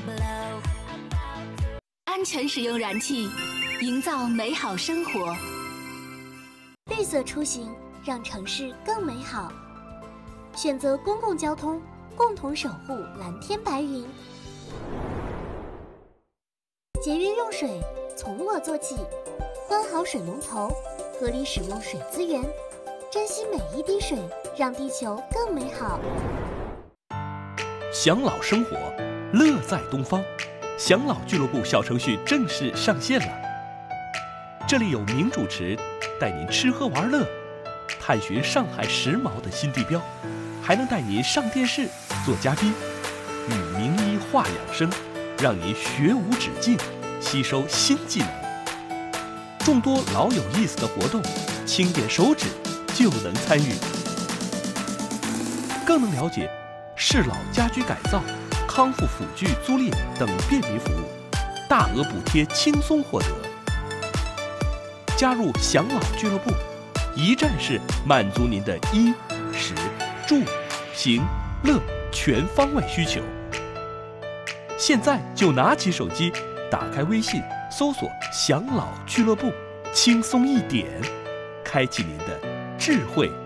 安全使用燃气，营造美好生活。 绿色出行，让城市更美好。选择公共交通，共同守护蓝天白云。节约用水，从我做起。关好水龙头，合理使用水资源，珍惜每一滴水，让地球更美好。 享老生活，乐在东方。享老俱乐部小程序正式上线了。这里有名主持带您吃喝玩乐，探寻上海时髦的新地标，还能带您上电视做嘉宾，与名医话养生，让您学无止境，吸收新技能。众多老有意思的活动，轻点手指就能参与，更能了解适老家居改造、康复辅具租赁等便民服务，大额补贴轻松获得。加入享老俱乐部，一站式满足您的衣食住行乐全方位需求。现在就拿起手机，打开微信，搜索享老俱乐部，轻松一点，开启您的智慧